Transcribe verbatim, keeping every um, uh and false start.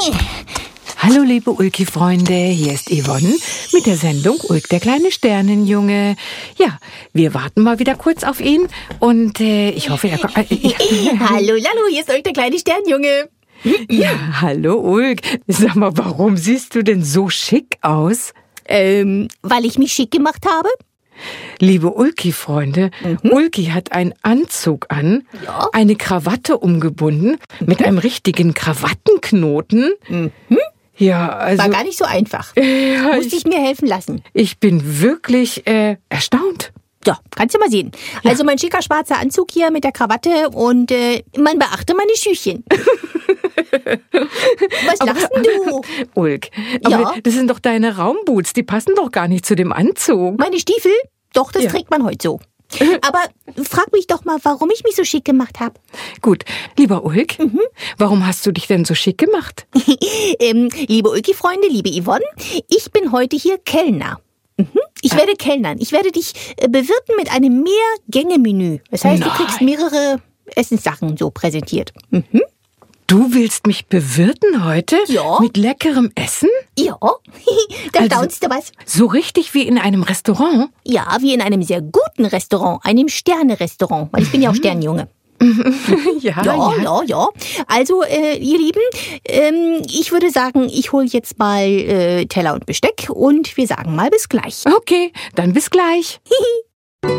Hallo liebe Ulki-Freunde, hier ist Yvonne mit der Sendung Ulk, der kleine Sternenjunge. Ja, wir warten mal wieder kurz auf ihn und äh, ich hoffe, er kommt... Äh, hallo, hallo, hier ist Ulk, der kleine Sternenjunge. Ja, hallo Ulk. Sag mal, warum siehst du denn so schick aus? Ähm, weil ich mich schick gemacht habe. Liebe Ulki-Freunde, mhm. Ulki hat einen Anzug an, ja. eine Krawatte umgebunden mhm. mit einem richtigen Krawattenknoten. Mhm. Ja, also... War gar nicht so einfach. Ja, Musste ich, ich mir helfen lassen. Ich bin wirklich äh, erstaunt. Ja, kannst du mal sehen. Ja. Also mein schicker schwarzer Anzug hier mit der Krawatte und äh, man beachte meine Schüchchen. Was aber, lachst denn du? Ulk, aber ja? das sind doch deine Raumboots, die passen doch gar nicht zu dem Anzug. Meine Stiefel? Doch, das ja. trägt man heute so. Aber frag mich doch mal, warum ich mich so schick gemacht habe. Gut, lieber Ulk, mhm. warum hast du dich denn so schick gemacht? ähm, liebe Ulki-Freunde, liebe Yvonne, ich bin heute hier Kellner. Mhm. Ich ah. werde kellnern. Ich werde dich äh, bewirten mit einem Mehrgänge-Menü. Das heißt, Nein. du kriegst mehrere Essenssachen so präsentiert. Mhm. Du willst mich bewirten heute? Ja. Mit leckerem Essen? Ja. Da also, staunst du was. So richtig wie in einem Restaurant? Ja, wie in einem sehr guten Restaurant, einem Sterne-Restaurant. Weil ich bin ja auch Sternenjunge. ja, ja, ja, ja, ja. Also, äh, ihr Lieben, ähm, ich würde sagen, ich hole jetzt mal äh, Teller und Besteck und wir sagen mal bis gleich. Okay, dann bis gleich.